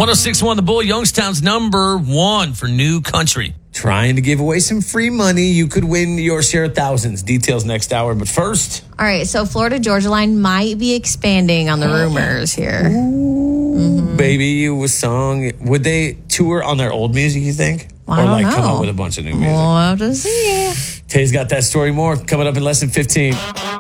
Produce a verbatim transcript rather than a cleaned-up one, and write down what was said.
oh six point one The Bull, Youngstown's number one for new country. Trying to give away some free money. You could win your share of thousands. Details next hour. But first. All right. So Florida Georgia Line might be expanding on the rumors here. Mm-hmm. Baby You was song. Would they tour on their old music, you think? Well, or I like don't come know. out with a bunch of new music? We'll have to see. Tay's got that story more coming up in less than fifteen.